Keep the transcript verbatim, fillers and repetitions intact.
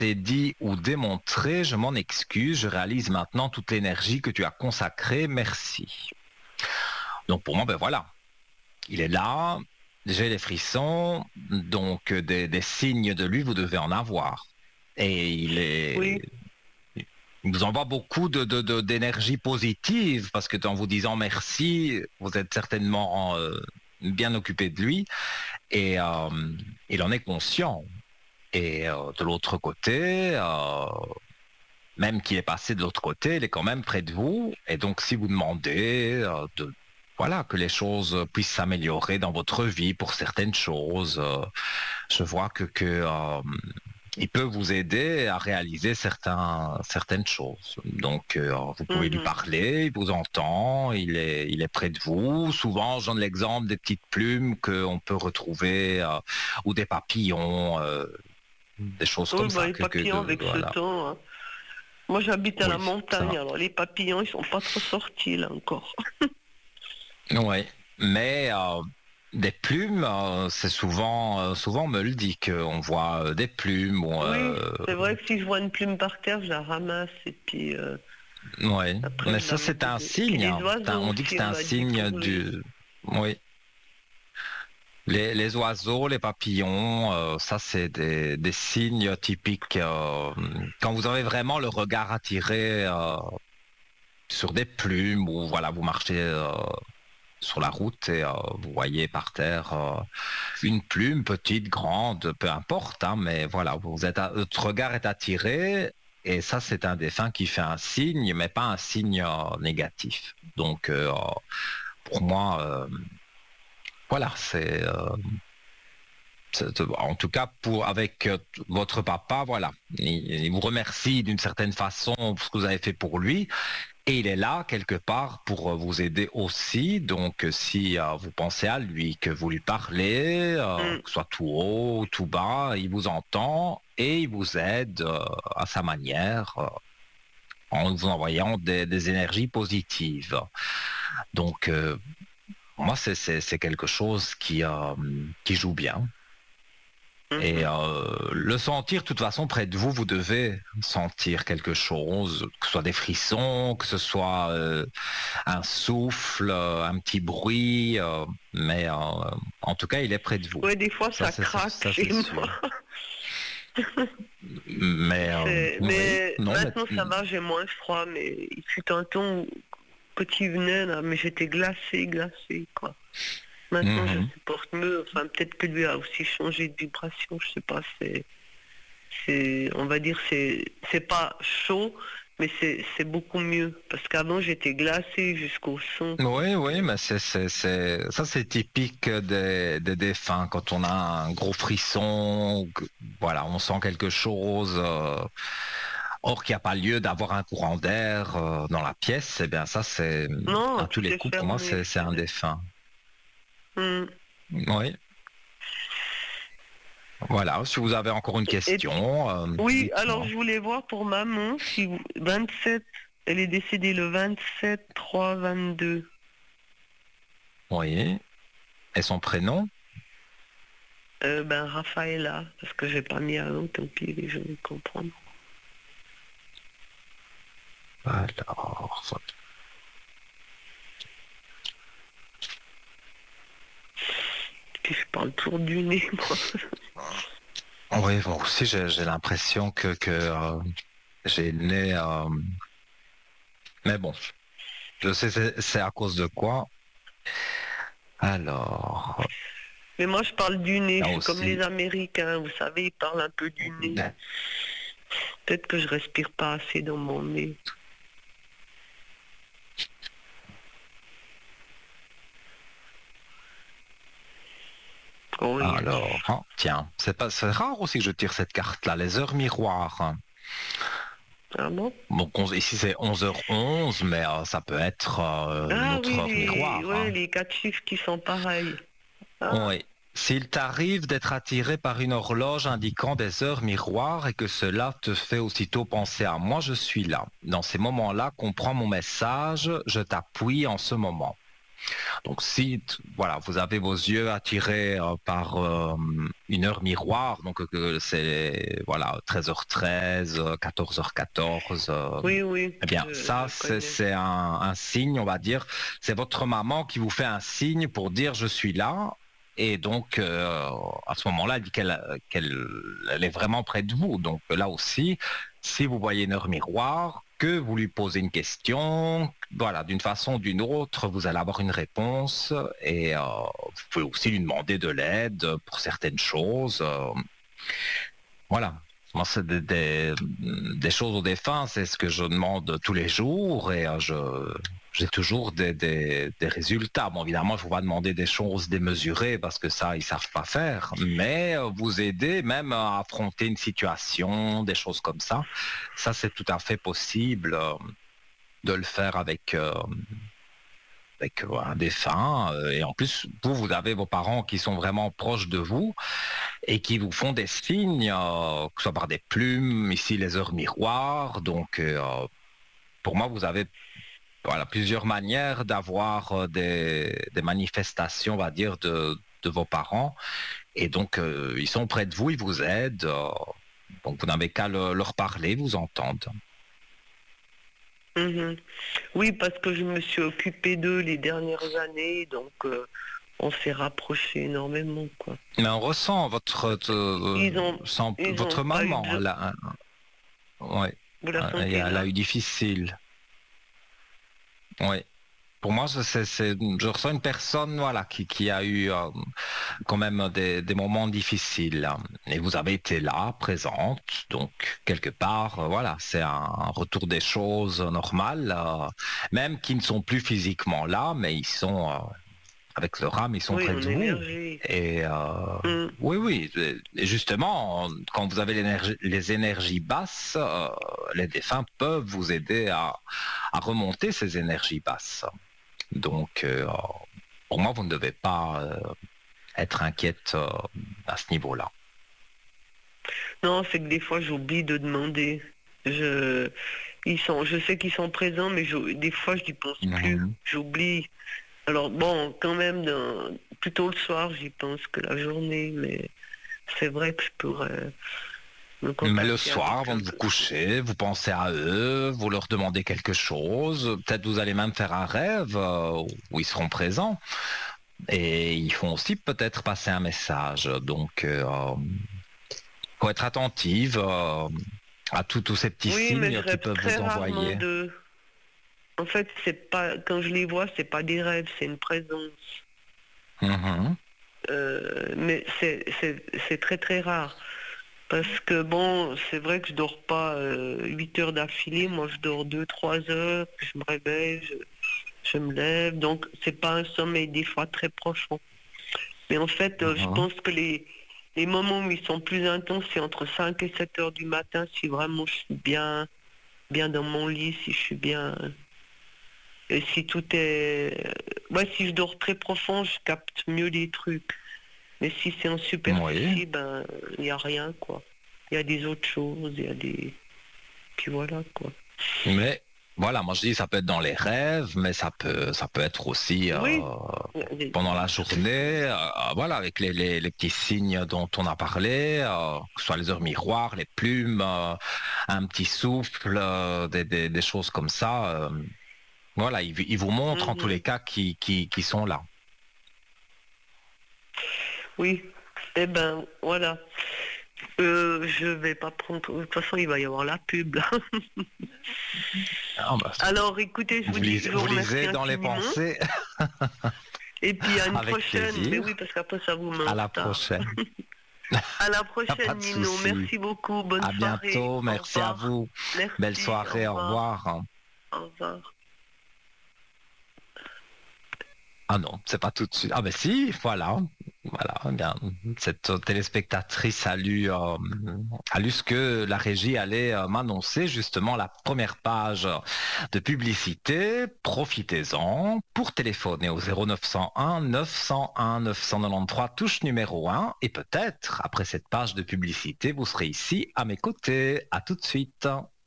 t'ai dit ou démontré, je m'en excuse, je réalise maintenant toute l'énergie que tu as consacrée, merci. Donc pour moi, ben voilà, il est là, j'ai les frissons, donc des, des signes de lui, vous devez en avoir. Et il est... Oui. Il vous envoie beaucoup de, de, de- d'énergie positive, parce que en vous disant merci, vous êtes certainement euh, bien occupé de lui, et euh, il en est conscient. Et euh, de l'autre côté, euh, même qu'il est passé de l'autre côté, il est quand même près de vous. Et donc, si vous demandez euh, de, voilà, que les choses puissent s'améliorer dans votre vie pour certaines choses, euh, je vois que, que euh, il peut vous aider à réaliser certains, certaines choses. Donc, euh, vous pouvez lui Mhm. parler, il vous entend, il est, il est près de vous. Souvent, je donne l'exemple des petites plumes qu'on peut retrouver euh, ou des papillons. Euh, des choses Oui, comme bah, ça les que, que papillons de, avec ce voilà. temps, hein. Moi, j'habite à la Oui, montagne, ça. alors les papillons, ils sont pas trop sortis, là, encore. Oui, mais euh, des plumes, euh, c'est souvent, euh, souvent on me le dit qu'on voit euh, des plumes. Ou, Oui, euh, c'est vrai que si je vois une plume par terre, je la ramasse, et puis euh, ouais, après, mais je la ça mets c'est un dedans. Et puis signe. les Hein. C'est un- oiseaux on dit que aussi, c'est on un m'a dit signe pour les... du. Oui. Les, les oiseaux, les papillons, euh, ça c'est des, des signes typiques. Euh, quand vous avez vraiment le regard attiré euh, sur des plumes ou voilà, vous marchez euh, sur la route et euh, vous voyez par terre euh, une plume, petite, grande, peu importe, hein, mais voilà, vous êtes, à- votre regard est attiré et ça c'est un défunt qui fait un signe, mais pas un signe euh, négatif. Donc euh, pour moi, euh, voilà, c'est, euh, c'est- en tout cas pour avec euh, votre papa, voilà, il, il vous remercie d'une certaine façon pour ce que vous avez fait pour lui. Et il est là quelque part pour euh, vous aider aussi. Donc euh, si euh, vous pensez à lui, que vous lui parlez, euh, Hmm. que ce soit tout haut ou tout bas, il vous entend et il vous aide euh, à sa manière euh, en vous envoyant des, des énergies positives. Donc euh, moi c'est c'est- c'est quelque chose qui, euh, qui joue bien. Et Mhm. euh, le sentir, de toute façon, près de vous, vous devez sentir quelque chose, que ce soit des frissons, que ce soit euh, un souffle, euh, un petit bruit, euh, mais euh, en tout cas, il est près de vous. Ouais, des fois, Ça, ça c'est craque ça, chez c'est moi. sûr. Mais euh, C'est... oui, Mais non, mais maintenant, ça va, j'ai moins froid, mais il fut un temps où, quand il venait, là, mais j'étais glacée, glacée, quoi. Maintenant, je mhm. supporte mieux. Enfin, peut-être que lui a aussi changé de vibration, je sais pas. C'est, c'est, on va dire, c'est, c'est pas chaud, mais c'est, c'est beaucoup mieux. Parce qu'avant, j'étais glacée jusqu'au son, quoi. Oui, oui, C'était... mais c'est, c'est, c'est, ça c'est typique des, des défunts quand on a un gros frisson, que- voilà, on sent quelque chose. Euh, or qu'il n'y a pas lieu d'avoir un courant d'air euh, dans la pièce, eh bien ça c'est Non, à tous tout les est coups pour moi fermé. c'est, c'est un C'est... défunt. Hmm. Oui, voilà. Si vous avez encore une Et question, euh, oui, alors dites-moi. je voulais voir pour maman, si vous... vingt-sept, elle est décédée le vingt-sept trois vingt-deux. Oui. Et son prénom? Euh, ben, Raphaëla, parce que j'ai pas mis avant, tant pis, je vais comprendre. Alors, Puis je parle toujours du nez, moi. oui, moi aussi j'ai, j'ai l'impression que, que euh, j'ai le nez, euh, mais bon, je sais c'est, c'est à cause de quoi. Alors, Mais moi, je parle du nez. là Je suis comme les aussi. Américains, vous savez, ils parlent un peu du nez. Peut-être que je respire pas assez dans mon nez. Oui. Alors, hein, tiens, c'est pas, c'est rare aussi que je tire cette carte-là, les heures miroirs. Hein. Ah bon? Donc on- ici c'est onze heures onze, mais euh, ça peut être euh, une Ah autre oui, heure les, miroir. ouais, Hein. les quatre chiffres qui sont pareils. Ah, Oui. S'il t'arrive d'être attiré par une horloge indiquant des heures miroirs et que cela te fait aussitôt penser à moi, je suis là. Dans ces moments-là, comprends mon message, je t'appuie en ce moment. Donc si voilà, vous avez vos yeux attirés euh, par euh, une heure miroir, donc euh, c'est voilà treize heures treize, quatorze heures quatorze, euh, Oui, oui, eh bien je, ça je c'est connais. c'est un, un signe, on va dire, c'est votre maman qui vous fait un signe pour dire je suis là. Et donc, euh, à ce moment-là, elle dit qu'elle qu'elle elle est vraiment près de vous. Donc là aussi, si vous voyez une heure miroir, que vous lui posez une question, voilà, d'une façon ou d'une autre, vous allez avoir une réponse. Et euh, vous pouvez aussi lui demander de l'aide pour certaines choses. euh, voilà. Moi, c'est des, des, des choses aux défunts, c'est ce que je demande tous les jours et euh, je, j'ai toujours des, des, des résultats. Bon, évidemment, il ne faut pas demander des choses démesurées parce que ça, ils ne savent pas faire, mais euh, vous aider même à affronter une situation, des choses comme ça, ça, c'est tout à fait possible euh, de le faire avec, euh, avec euh, un défunt. euh, Et en plus, vous, vous avez vos parents qui sont vraiment proches de vous et qui vous font des signes, euh, que ce soit par des plumes, ici les heures miroirs. Donc, euh, pour moi, vous avez voilà, plusieurs manières d'avoir euh, des, des manifestations, on va dire, de, de vos parents. Et donc, euh, ils sont près de vous, ils vous aident. euh, donc, vous n'avez qu'à le- leur parler, vous entendre. Mhm. Oui, parce que je me suis occupée d'eux les dernières années, donc euh, on s'est rapprochés énormément, quoi. Mais on ressent votre, euh, Ils ont, sans- ils ont votre pas eu maman, de... là, ouais, Vous la elle sentez a là? eu difficile. Oui. Pour moi, c'est, c'est, je ressens une personne voilà, qui, qui a eu euh, quand même des, des moments difficiles. Et vous avez été là, présente. Donc, quelque part, euh, voilà, c'est un retour des choses normales, euh, même qui ne sont plus physiquement là, mais ils sont, euh, avec leur âme, ils sont Oui, près en de vous. énergie. Et euh, Mm. oui, oui. Et justement, quand vous avez l'énergie, les énergies basses, euh, les défunts peuvent vous aider à, à remonter ces énergies basses. Donc, euh, pour moi, vous ne devez pas euh, être inquiète euh, à ce niveau-là. Non, c'est que des fois j'oublie de demander. Je, ils sont, je sais qu'ils sont présents, mais je- des fois je n'y pense plus. Mhm. J'oublie. Alors bon, quand même, dans- plutôt le soir, j'y pense que la journée, mais c'est vrai que je pourrais me Mais le contacter soir, avec avant eux. de vous coucher, vous pensez à eux, vous leur demandez quelque chose. Peut-être vous allez même faire un rêve euh, où ils seront présents. Et ils font aussi peut-être passer un message. Donc, euh, faut être attentive euh, à tous tous ces petits Oui, mais je signes qu'ils rêve peuvent très vous rarement envoyer. d'eux. En fait, c'est pas quand je les vois, c'est pas des rêves, c'est une présence. Mhm. Euh, mais c'est c'est- c'est très très rare. Parce que bon, c'est vrai que je dors pas euh, huit heures d'affilée, moi je dors deux trois heures, puis je me réveille, je, je me lève, donc c'est pas un sommeil des fois très profond. Mais en fait, euh, je Mhm. pense que les, les moments où ils sont plus intenses, c'est entre cinq et sept heures du matin, si vraiment je suis bien, bien dans mon lit, si je suis bien. Et si tout est. Ouais, si je dors très profond, je capte mieux les trucs. Mais si c'est en Oui. superficie, ben, il n'y a rien, quoi. Il y a des autres choses, il y a des. Puis voilà, quoi. Mais voilà, moi je dis ça peut être dans les rêves, mais ça peut ça peut être aussi euh, Oui, il y a des- pendant la journée, euh, voilà, avec les, les- les petits signes dont on a parlé, euh, que ce soit les heures miroirs, les plumes, euh, un petit souffle, euh, des, des- des choses comme ça. euh, voilà, ils, ils vous montrent en tous les Mhm. cas qui, qui, qui sont là. Oui, eh ben, voilà. Euh, je vais pas prendre. De toute façon, il va y avoir la pub, là. Ah, bah, Alors, écoutez, je vous vous dis, lisez, je vous vous remercie lisez dans les infiniment. pensées Et puis, à une avec prochaine. Mais oui, plaisir. parce qu'après, ça vous met À en la retard. prochaine. À la Y a pas prochaine, de Nino. souci. Merci beaucoup. Bonne À soirée. bientôt. Au Merci à revoir. vous. Belle Merci. Au soirée. Au revoir. revoir. Au revoir. Ah non, c'est pas tout de suite. Ah ben si, voilà. Voilà, eh bien, cette téléspectatrice a lu, euh, a lu ce que la régie allait euh, m'annoncer, justement la première page de publicité. Profitez-en pour téléphoner au zéro neuf cent un neuf cent un neuf cent quatre-vingt-treize, touche numéro un, et peut-être, après cette page de publicité, vous serez ici à mes côtés. À tout de suite.